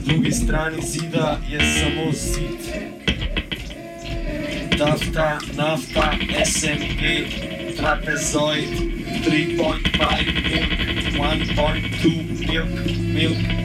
drugi strani zida je samo zid. Tafta, nafta, SMG, trapezoid, 3.5 milk, 1.2 milk.